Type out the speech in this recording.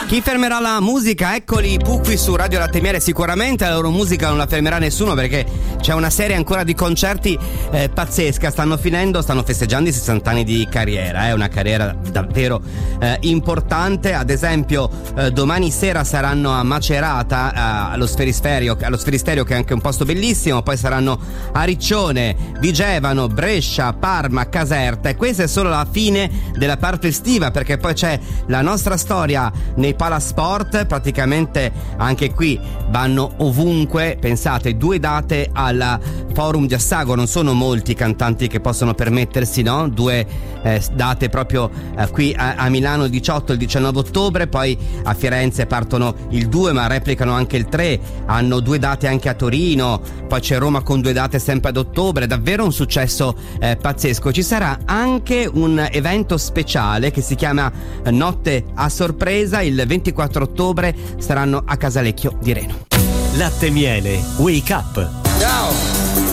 Chi fermerà la musica? Eccoli i Pooh su Radio Latte Miele. Sicuramente la loro musica non la fermerà nessuno, perché c'è una serie ancora di concerti pazzesca. Stanno festeggiando i 60 anni di carriera, una carriera davvero importante. Ad esempio domani sera saranno a Macerata, allo Sferisterio, che è anche un posto bellissimo. Poi saranno a Riccione, Vigevano, Brescia, Parma, Caserta. E questa è solo la fine della parte estiva, perché poi c'è la nostra storia nei Palasport. Praticamente anche qui vanno ovunque. Pensate, 2 date al Forum di Assago, non sono molti i cantanti che possono permettersi, no? 2 date proprio qui a Milano il 18 e il 19 ottobre, poi a Firenze partono il 2 ma replicano anche il 3, hanno 2 date anche a Torino, poi c'è Roma con 2 date sempre ad ottobre. Davvero un successo pazzesco. Ci sarà anche un evento speciale che si chiama Notte a sorpresa. Il 24 ottobre saranno a Casalecchio di Reno. Latte Miele, Wake Up. Ciao!